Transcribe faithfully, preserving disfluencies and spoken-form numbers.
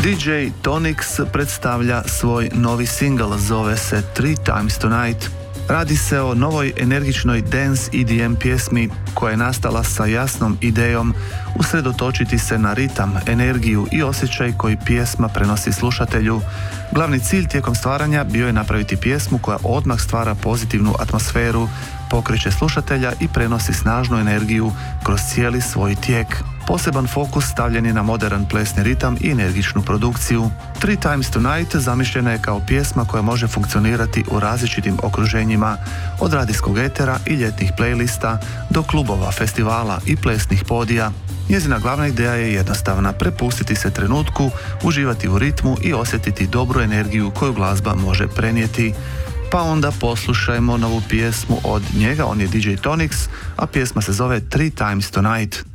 D J Tonix predstavlja svoj novi singl, zove se Three Times Tonight. Radi se o novoj energičnoj dance E D M pjesmi koja je nastala sa jasnom idejom usredotočiti se na ritam, energiju i osjećaj koji pjesma prenosi slušatelju. Glavni cilj tijekom stvaranja bio je napraviti pjesmu koja odmah stvara pozitivnu atmosferu, pokreće slušatelja i prenosi snažnu energiju kroz cijeli svoj tijek. Poseban fokus stavljen je na modern plesni ritam i energičnu produkciju. Three Times Tonight zamišljena je kao pjesma koja može funkcionirati u različitim okruženjima, od radijskog etera i ljetnih playlista do klubova, festivala i plesnih podija. Njezina glavna ideja je jednostavna: prepustiti se trenutku, uživati u ritmu i osjetiti dobru energiju koju glazba može prenijeti. Pa onda poslušajmo novu pjesmu od njega, on je D J Tonix, a pjesma se zove Three Times Tonight.